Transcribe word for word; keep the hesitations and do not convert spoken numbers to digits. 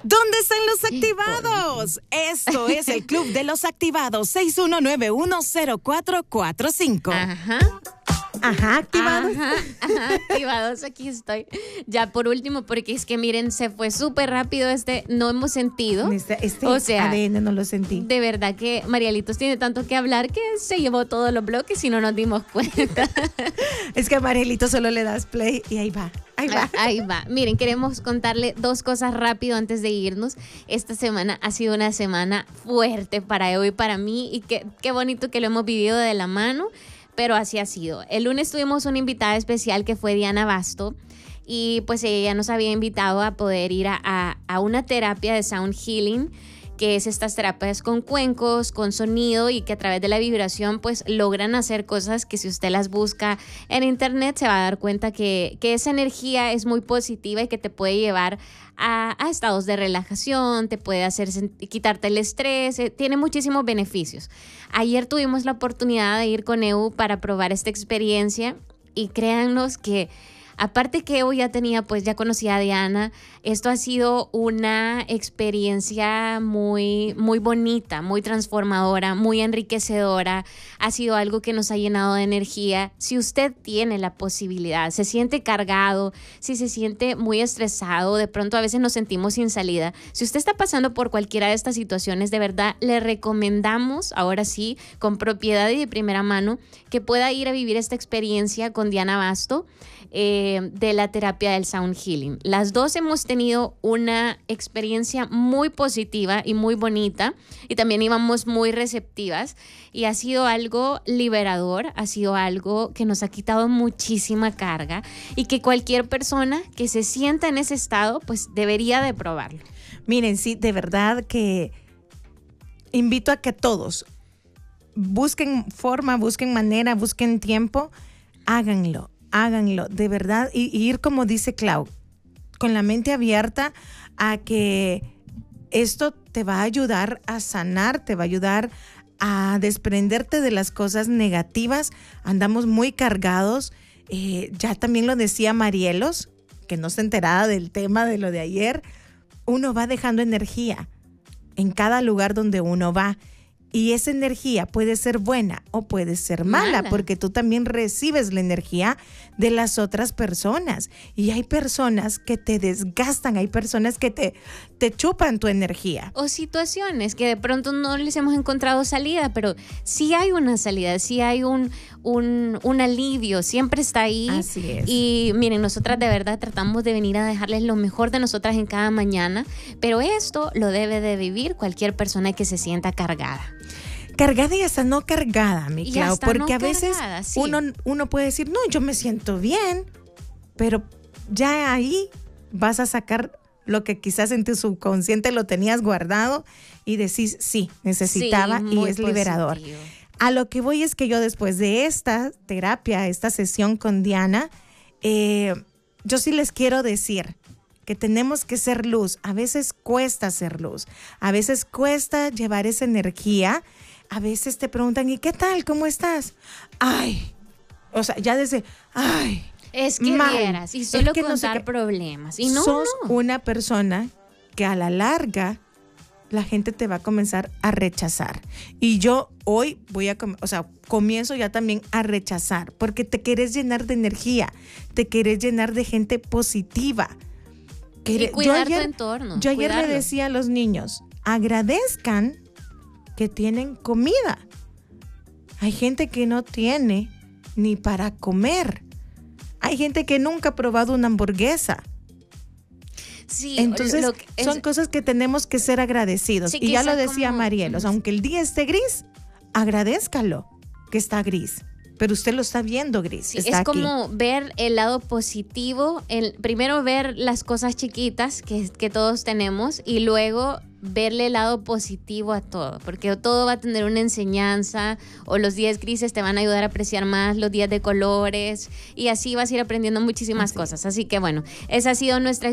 ¿Dónde están los activados? Esto es el Club de los Activados, seis uno nueve uno cero cuatro cuatro cinco. Ajá. Ajá, activados. Ajá, ajá, activados, aquí estoy. Ya por último, porque es que miren, se fue súper rápido este, no hemos sentido. Este, este o sea, A D N no lo sentí. De verdad que Marielitos tiene tanto que hablar que se llevó todos los bloques y no nos dimos cuenta. Es que a Marielito solo le das play y ahí va. Ahí va. Ahí va. Miren, queremos contarle dos cosas rápido antes de irnos. Esta semana ha sido una semana fuerte para Evo y para mí y qué, qué bonito que lo hemos vivido de la mano, pero así ha sido. El lunes tuvimos una invitada especial que fue Diana Basto y pues ella nos había invitado a poder ir a, a, a una terapia de sound healing, que es estas terapias con cuencos, con sonido y que a través de la vibración pues logran hacer cosas que si usted las busca en internet se va a dar cuenta que, que esa energía es muy positiva y que te puede llevar a, a estados de relajación, te puede hacer quitarte el estrés, eh, tiene muchísimos beneficios. Ayer tuvimos la oportunidad de ir con Evo para probar esta experiencia y créannos que aparte que Evo ya tenía, pues ya conocía a Diana, esto ha sido una experiencia muy, muy bonita, muy transformadora, muy enriquecedora. Ha sido algo que nos ha llenado de energía. Si usted tiene la posibilidad, se siente cargado, si se siente muy estresado, de pronto a veces nos sentimos sin salida. Si usted está pasando por cualquiera de estas situaciones, de verdad le recomendamos, ahora sí, con propiedad y de primera mano, que pueda ir a vivir esta experiencia con Diana Basto. Eh, de la terapia del sound healing. Las dos hemos tenido una experiencia muy positiva y muy bonita y también íbamos muy receptivas y ha sido algo liberador, ha sido algo que nos ha quitado muchísima carga y que cualquier persona que se sienta en ese estado pues debería de probarlo. Miren, sí, de verdad que invito a que todos busquen forma, busquen manera, busquen tiempo, háganlo. Háganlo, de verdad, y, y ir como dice Clau, con la mente abierta a que esto te va a ayudar a sanar, te va a ayudar a desprenderte de las cosas negativas. Andamos muy cargados, eh, ya también lo decía Marielos, que no se enteraba del tema de lo de ayer, uno va dejando energía en cada lugar donde uno va. Y esa energía puede ser buena o puede ser mala, mala, porque tú también recibes la energía de las otras personas. Y hay personas que te desgastan, hay personas que te, te chupan tu energía. O situaciones que de pronto no les hemos encontrado salida, pero sí hay una salida, sí hay un, un, un alivio, siempre está ahí. Así es. Y miren, nosotras de verdad tratamos de venir a dejarles lo mejor de nosotras en cada mañana, pero esto lo debe de vivir cualquier persona que se sienta cargada. Cargada y hasta no cargada, mi Clau, porque no a veces cargada, sí. uno, uno puede decir, no, yo me siento bien, pero ya ahí vas a sacar lo que quizás en tu subconsciente lo tenías guardado y decís, sí, necesitaba sí, y es liberador. Positivo. A lo que voy es que yo después de esta terapia, esta sesión con Diana, eh, yo sí les quiero decir que tenemos que ser luz. A veces cuesta ser luz, a veces cuesta llevar esa energía. A veces te preguntan, ¿y qué tal? ¿Cómo estás? Ay, o sea, ya desde, ay, es que mal. vieras, y solo es que contar no sé qué. problemas. Y no, sos no. una persona que a la larga la gente te va a comenzar a rechazar. Y yo hoy voy a, o sea, comienzo ya también a rechazar, porque te querés llenar de energía, te querés llenar de gente positiva. Y cuidar yo ayer, tu entorno. Yo ayer cuidarlo. le decía a los niños, agradezcan que tienen comida. Hay gente que no tiene ni para comer. Hay gente que nunca ha probado una hamburguesa. Sí, entonces lo que es, son cosas que tenemos que ser agradecidos. Sí, y ya lo decía como, Marielos, aunque el día esté gris, agradézcalo que está gris. Pero usted lo está viendo gris. Sí, está es como aquí. ver el lado positivo, el, primero ver las cosas chiquitas que, que todos tenemos y luego verle el lado positivo a todo, porque todo va a tener una enseñanza, o los días grises te van a ayudar a apreciar más los días de colores y así vas a ir aprendiendo muchísimas así. cosas. Así que bueno, esa ha sido nuestra